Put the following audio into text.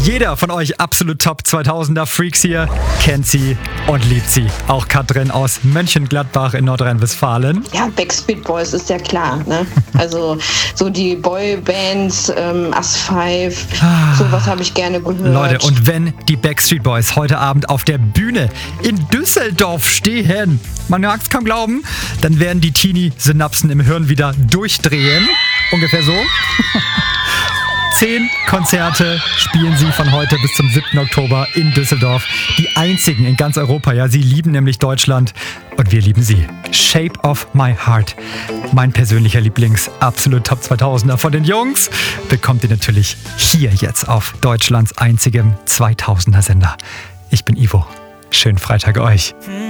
Jeder von euch absolut Top 2000er Freaks hier kennt sie und liebt sie. Auch Katrin aus Mönchengladbach in Nordrhein-Westfalen. Ja, Backstreet Boys ist ja klar, ne? Also so die Boybands, As5, sowas habe ich gerne gehört. Leute, und wenn die Backstreet Boys heute Abend auf der Bühne in Düsseldorf stehen, man mag es kaum glauben, dann werden die Teenie-Synapsen im Hirn wieder durchdrehen. Ungefähr so. 10 Konzerte spielen sie von heute bis zum 7. Oktober in Düsseldorf. Die einzigen in ganz Europa. Ja, sie lieben nämlich Deutschland und wir lieben sie. Shape of My Heart. Mein persönlicher Lieblings, absolut Top 2000er von den Jungs, bekommt ihr natürlich hier jetzt auf Deutschlands einzigem 2000er Sender. Ich bin Ivo. Schönen Freitag euch.